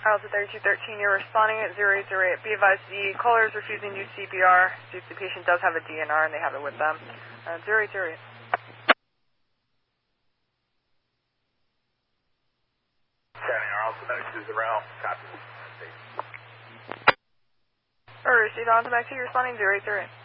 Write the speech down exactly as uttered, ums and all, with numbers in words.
Alpha thirty-two thirteen, you're responding at zero eight zero eight. Be advised, the caller is refusing to do C P R. The patient does have a D N R and they have it with them. Uh, zero eight zero eight. Scanning our Alpha thirty-two around. Copy. Or received on to back to you, responding zero eight zero eight.